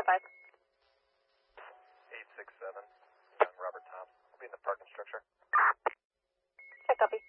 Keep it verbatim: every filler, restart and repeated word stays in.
five. eight six seven, Robert Thompson. I'll be in the parking structure. Check copy.